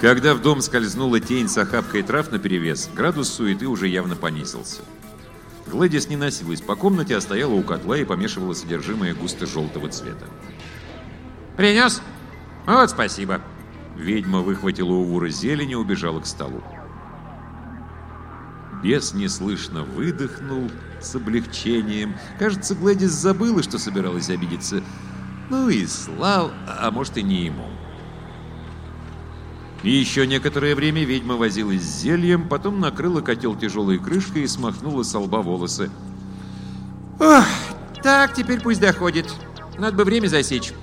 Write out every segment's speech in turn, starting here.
Когда в дом скользнула тень с охапкой трав наперевес, градус суеты уже явно понизился. Глэдис не носилась по комнате, а стояла у котла и помешивала содержимое густо-желтого цвета. «Принес? Вот спасибо». Ведьма выхватила у Вура зелень и убежала к столу. Бес неслышно выдохнул с облегчением. Кажется, Глэдис забыла, что собиралась обидеться. Ну и слава, а может и не ему. И еще некоторое время ведьма возилась с зельем, потом накрыла котел тяжелой крышкой и смахнула со лба волосы. «Ох, так, теперь пусть доходит. Надо бы время засечь».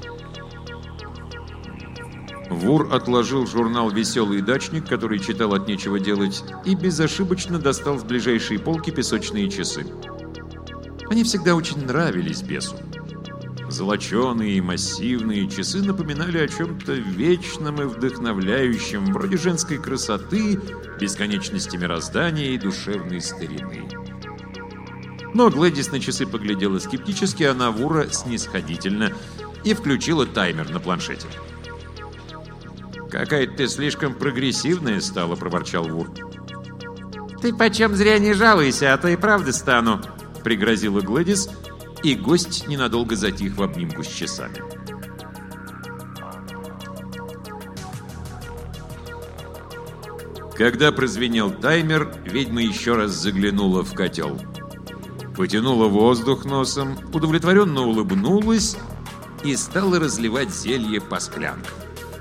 Вур отложил журнал «Веселый дачник», который читал от нечего делать, и безошибочно достал с ближайшей полки песочные часы. Они всегда очень нравились бесу. Золоченые и массивные часы напоминали о чем-то вечном и вдохновляющем, вроде женской красоты, бесконечности мироздания и душевной старины. Но Глэдис на часы поглядела скептически, а на Вура снисходительно и включила таймер на планшете. «Какая-то ты слишком прогрессивная стала», — проворчал Вур. «Ты почем зря не жалуйся, а то и правда стану», — пригрозила Глэдис, и гость ненадолго затих в обнимку с часами. Когда прозвенел таймер, ведьма еще раз заглянула в котел. Потянула воздух носом, удовлетворенно улыбнулась и стала разливать зелье по склянкам.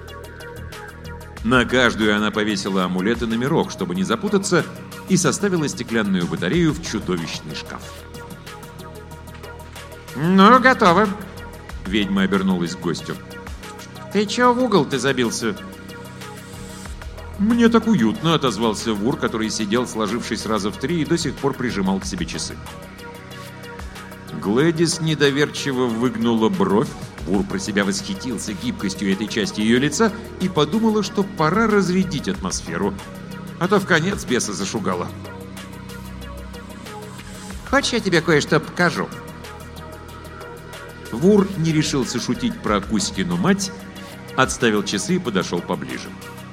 На каждую она повесила амулет и номерок, чтобы не запутаться, и составила стеклянную батарею в чудовищный шкаф. «Ну, готово». Ведьма обернулась к гостю. «Ты чё в угол-то забился?» «Мне так уютно», — отозвался Вур, который сидел, сложившись раза в 3, и до сих пор прижимал к себе часы. Глэдис недоверчиво выгнула бровь. Вур про себя восхитился гибкостью этой части ее лица и подумала, что пора разрядить атмосферу, а то вконец беса зашугала. «Хочешь, я тебе кое-что покажу?» Вур не решился шутить про Кузькину мать, отставил часы и подошел поближе.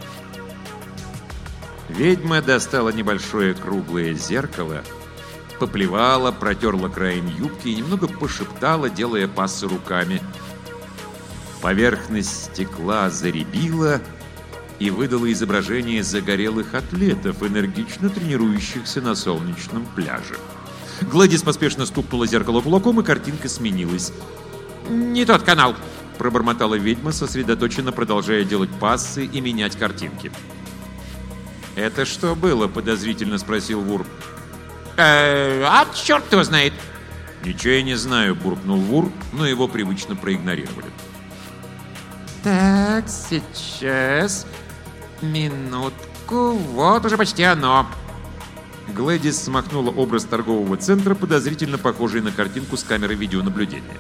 Ведьма достала небольшое круглое зеркало, поплевала, протерла краем юбки и немного пошептала, делая пассы руками. Поверхность стекла зарябила и выдала изображение загорелых атлетов, энергично тренирующихся на солнечном пляже. Глэдис поспешно стукнула зеркало кулаком, и картинка сменилась. «Не тот канал», — пробормотала ведьма, сосредоточенно продолжая делать пассы и менять картинки. «Это что было?» — подозрительно спросил Вур. А черт его знает». «Ничего я не знаю», — буркнул Вур, но его привычно проигнорировали. «Так, сейчас. Минутку. Вот уже почти оно». Глэдис смахнула образ торгового центра, подозрительно похожий на картинку с камеры видеонаблюдения.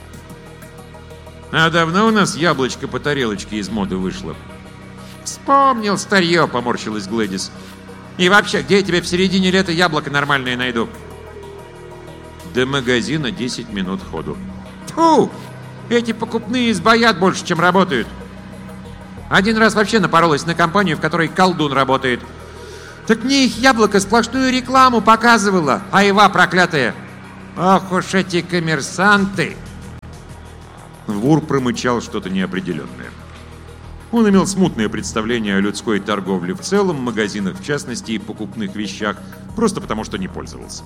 «А давно у нас яблочко по тарелочке из моды вышло?» «Вспомнил старье», — поморщилась Глэдис. «И вообще, где я тебе в середине лета яблоко нормальное найду?» «До магазина 10 минут ходу». Тьфу! Эти покупные сбоят больше, чем работают. Один раз вообще напоролась на компанию, в которой колдун работает. Так мне их яблоко сплошную рекламу показывало, айва проклятая. Ох уж эти коммерсанты!» Вур промычал что-то неопределенное. Он имел смутное представление о людской торговле в целом, магазинах в частности и покупных вещах, просто потому что не пользовался.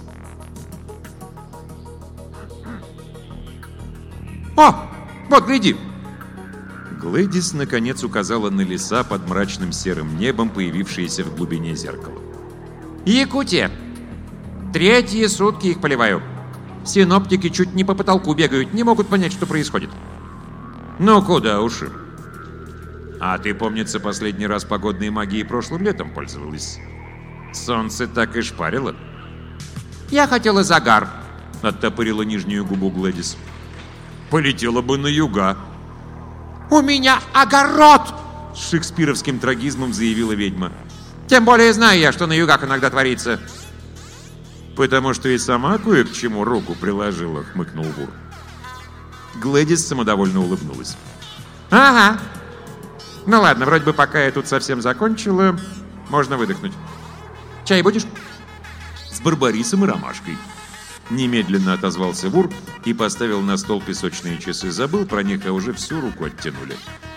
«О, вот, гляди!» Глэдис наконец указала на леса под мрачным серым небом, появившиеся в глубине зеркала. «Якутия! 3 сутки их поливаю. Синоптики чуть не по потолку бегают, не могут понять, что происходит». «Ну куда уж им? А ты, помнится, последний раз погодной магией прошлым летом пользовалась. Солнце так и шпарило». «Я хотела загар», — оттопырила нижнюю губу Глэдис. «Полетела бы на юга». «У меня огород!» — с шекспировским трагизмом заявила ведьма. «Тем более знаю я, что на югах иногда творится». «Потому что и сама кое к чему руку приложила», — хмыкнул Вур. Глэдис самодовольно улыбнулась. «Ага. Ну ладно, вроде бы пока я тут совсем закончила, можно выдохнуть. Чай будешь? С барбарисом и ромашкой. Немедленно отозвался вор и поставил на стол песочные часы. Забыл про них, а уже всю руку оттянули.